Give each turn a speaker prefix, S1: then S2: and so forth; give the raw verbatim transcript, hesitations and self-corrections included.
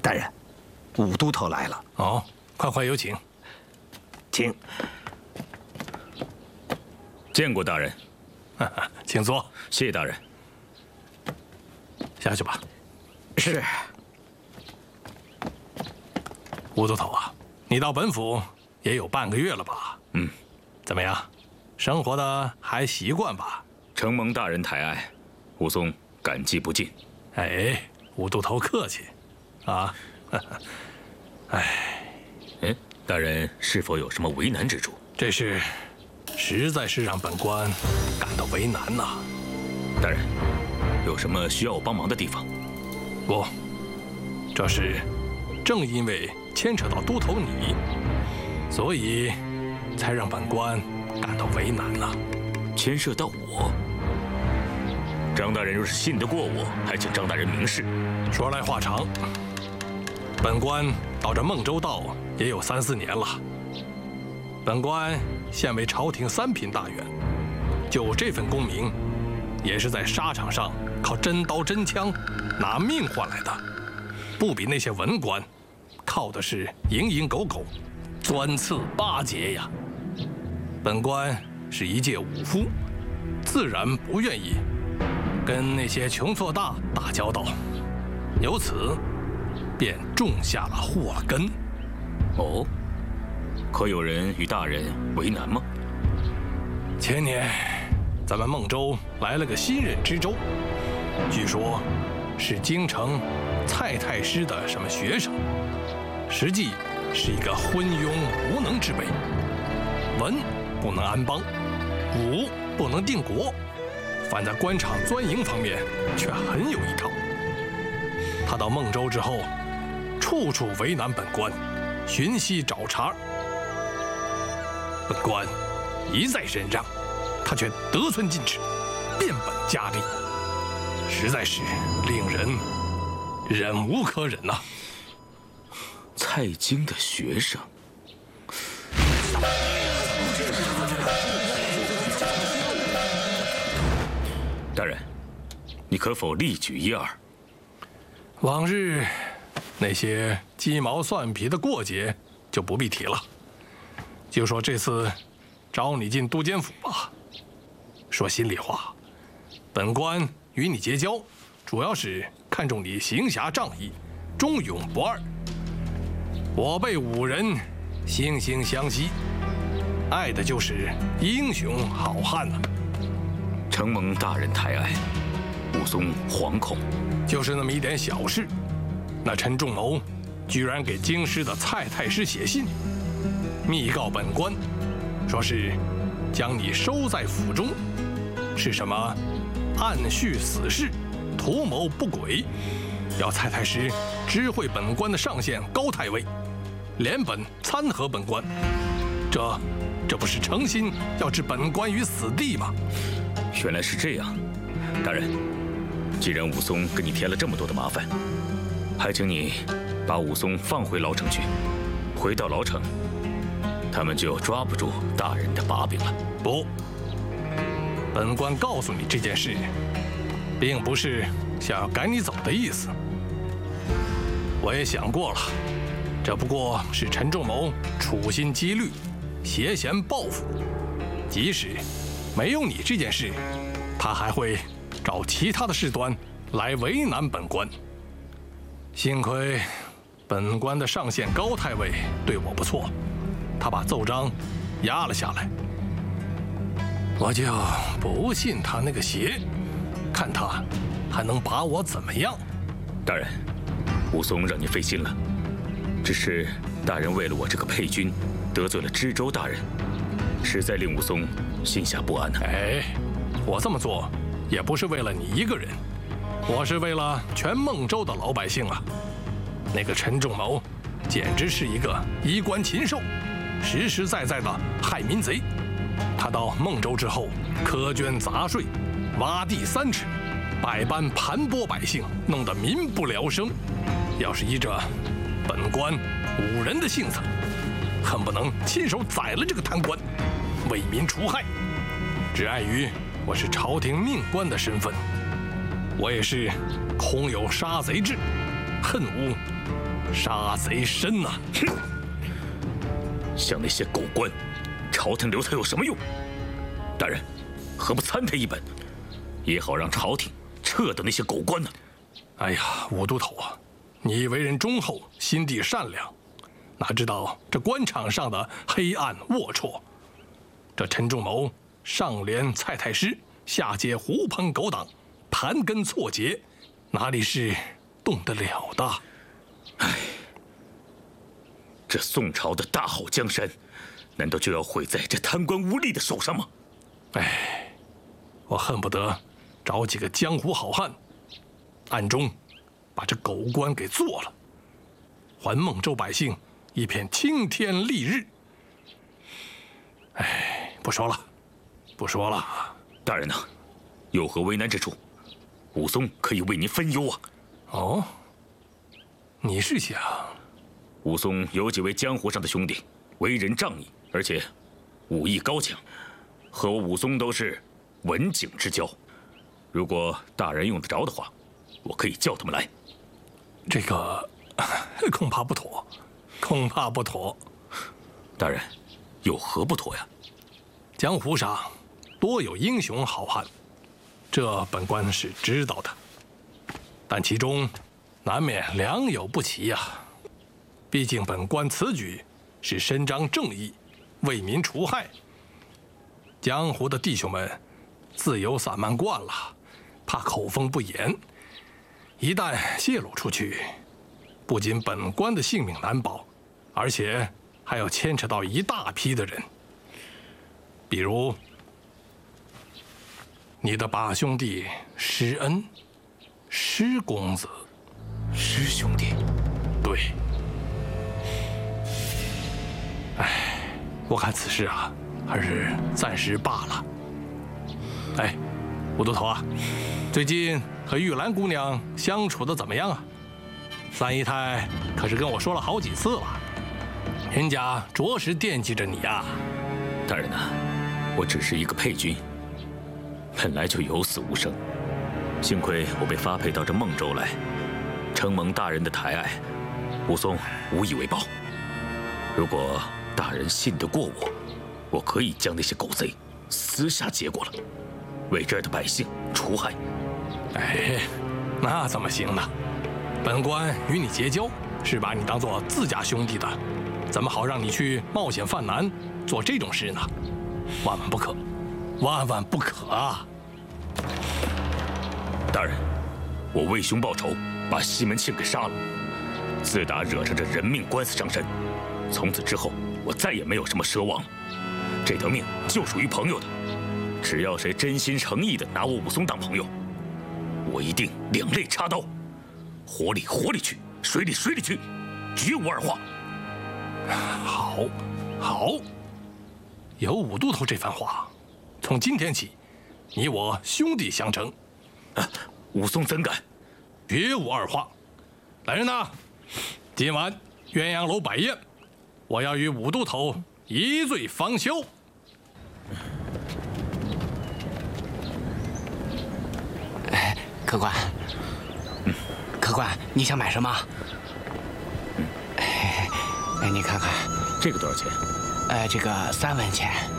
S1: 大人，武都头来了。
S2: 哦，快快有请，
S1: 请。
S3: 见过大人。
S2: 请坐。
S3: 谢大人。
S2: 下去吧。
S1: 是。
S2: 武都头啊，你到本府也有半个月了吧？
S3: 嗯。
S2: 怎么样？生活的还习惯吧？
S3: 承蒙大人抬爱，武松感激不尽。
S2: 哎，武都头客气。啊，哎，
S3: 哎，大人是否有什么为难之处？
S2: 这事实在是让本官感到为难呐。
S3: 大人，有什么需要我帮忙的地方？
S2: 不，这事正因为牵扯到都头你，所以才让本官感到为难呐。
S3: 牵涉到我？张大人若是信得过我，还请张大人明示。
S2: 说来话长。本官到这孟州道也有三四年了。本官现为朝廷三品大员，就这份功名，也是在沙场上靠真刀真枪拿命换来的，不比那些文官靠的是蝇营狗苟、钻刺巴结呀。本官是一介武夫，自然不愿意跟那些穷挫大打交道，由此便种下了祸根。
S3: 哦，可有人与大人为难吗？
S2: 前年，咱们孟州来了个新任知州，据说是京城蔡太师的什么学生，实际是一个昏庸无能之辈。文不能安邦，武不能定国，反在官场钻营方面却很有一套。他到孟州之后，处处为难本官，寻隙找茬。本官一再忍让，他却得寸进尺，变本加厉，实在是令人忍无可忍呐、啊。
S3: 蔡京的学生，大人，你可否例举一二？
S2: 往日那些鸡毛蒜皮的过节就不必提了，就说这次招你进都监府吧。说心里话，本官与你结交，主要是看重你行侠仗义、忠勇不二。我辈五人惺惺相惜，爱的就是英雄好汉呐、啊。
S3: 承蒙大人抬爱，武松惶恐。
S2: 就是那么一点小事，那陈仲谋居然给京师的蔡太师写信，密告本官，说是将你收在府中，是什么暗叙死事，图谋不轨，要蔡太师知会本官的上线高太尉，连本参合本官。这这不是诚心要置本官于死地吗？
S3: 原来是这样，大人，既然武松给你添了这么多的麻烦，还请你把武松放回牢城去。回到牢城，他们就抓不住大人的把柄了。
S2: 不，本官告诉你这件事，并不是想要赶你走的意思。我也想过了，这不过是陈仲谋处心积虑、挟嫌报复。即使没有你这件事，他还会找其他的事端来为难本官。幸亏本官的上线高太尉对我不错，他把奏章压了下来。我就不信他那个邪，看他还能把我怎么样。
S3: 大人，武松让你费心了，只是大人为了我这个配军得罪了知州大人，实在令武松心下不安啊。
S2: 哎，我这么做也不是为了你一个人，我是为了全孟州的老百姓啊。那个陈仲谋简直是一个衣冠禽兽，实实在在的害民贼。他到孟州之后，苛捐杂税，挖地三尺，百般盘剥百姓，弄得民不聊生。要是依着本官五人的性子，恨不能亲手宰了这个贪官，为民除害。只碍于我是朝廷命官的身份，我也是空有杀贼志，恨无杀贼深呐！
S3: 哼！像那些狗官，朝廷留他有什么用？大人，何不参他一本，也好让朝廷撤掉那些狗官呢？
S2: 哎呀，武都头啊，你为人忠厚，心地善良，哪知道这官场上的黑暗龌龊？这陈仲谋上连蔡太师，下接狐朋狗党，盘根错节，哪里是动得了的？
S3: 唉，这宋朝的大好江山，难道就要毁在这贪官污吏的手上吗？
S2: 唉，我恨不得找几个江湖好汉，暗中把这狗官给做了，还孟州百姓一片青天丽日。唉，不说了，不说了。
S3: 大人呢？有何为难之处？武松可以为您分忧啊。
S2: 哦，你是想？
S3: 武松有几位江湖上的兄弟，为人仗义，而且武艺高强，和我武松都是文景之交。如果大人用得着的话，我可以叫他们来。
S2: 这个恐怕不妥，恐怕不妥。
S3: 大人，有何不妥呀？
S2: 江湖上多有英雄好汉，这本官是知道的，但其中难免良莠不齐呀。毕竟本官此举是伸张正义，为民除害。江湖的弟兄们自由散漫惯了，怕口风不严，一旦泄露出去，不仅本官的性命难保，而且还要牵扯到一大批的人，比如你的把兄弟施恩，施公子。
S3: 师兄弟，
S2: 对。哎，我看此事啊，还是暂时罢了。哎，武都头啊，最近和玉兰姑娘相处的怎么样啊？三姨太可是跟我说了好几次了，人家着实惦记着你呀。
S3: 大人呐，我只是一个配军，本来就有死无生，幸亏我被发配到这孟州来，承蒙大人的抬爱，武松无以为报。如果大人信得过我，我可以将那些狗贼私下结果了，为这儿的百姓除害。
S2: 哎，那怎么行呢？本官与你结交，是把你当做自家兄弟的，怎么好让你去冒险犯难，做这种事呢？万万不可，万万不可啊！
S3: 大人，我为兄报仇，把西门庆给杀了，自打惹上这人命官司上身，从此之后我再也没有什么奢望了。这条命就属于朋友的，只要谁真心诚意的拿我武松当朋友，我一定两肋插刀，火里火里去，水里水里去，绝无二话。
S2: 好，好，有武都头这番话，从今天起，你我兄弟相称。
S3: 啊，武松怎敢？
S2: 绝无二话。来人呐，今晚鸳鸯楼摆宴，我要与武都头一醉方休。
S4: 哎，客官，嗯，客官，你想买什么？嗯，哎，你看看，
S3: 这个多少钱？
S4: 呃，这个三文钱。